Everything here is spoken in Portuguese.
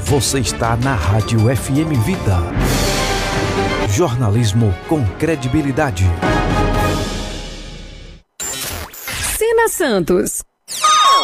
Você está na Rádio FM Vida. Jornalismo com credibilidade. Sena Santos.